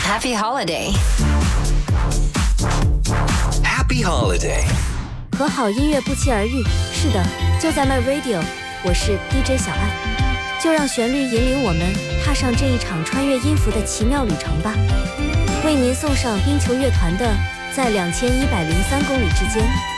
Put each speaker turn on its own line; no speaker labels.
Happy holiday.
Happy holiday.
和好音乐不期而遇，是的，就在 My Radio， 我是 DJ 小爱，就让旋律引领我们踏上这一场穿越音符的奇妙旅程吧。为您送上冰球乐团的在2103公里之间。